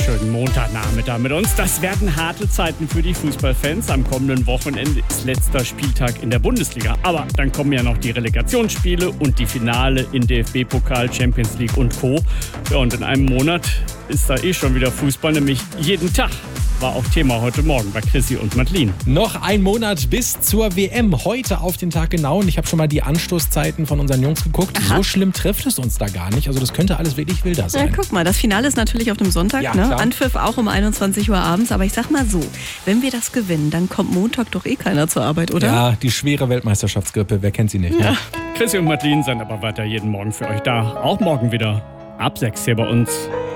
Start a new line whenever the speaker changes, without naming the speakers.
schönen Montagnachmittag mit uns. Das werden harte Zeiten für die Fußballfans. Am kommenden Wochenende ist letzter Spieltag in der Bundesliga. Aber dann kommen ja noch die Relegationsspiele und die Finale in DFB-Pokal, Champions League und Co. Ja, und in einem Monat ist da schon wieder Fußball, nämlich jeden Tag. War auch Thema heute Morgen bei Chrissy und Madeline.
Noch ein Monat bis zur WM. Heute auf den Tag genau. Und ich habe schon mal die Anstoßzeiten von unseren Jungs geguckt. Aha. So schlimm trifft es uns da gar nicht. Also das könnte alles wirklich wilder sein.
Ja, guck mal, das Finale ist natürlich auf dem Sonntag.
Ja,
ne?
klar.
Anpfiff auch um 21 Uhr abends. Aber ich sag mal so, wenn wir das gewinnen, dann kommt Montag doch keiner zur Arbeit, oder?
Ja, die schwere Weltmeisterschaftsgrippe. Wer kennt sie nicht?
Ja.
Ne?
Chrissy und Madeline sind aber weiter jeden Morgen für euch da. Auch morgen wieder ab 6 hier bei uns.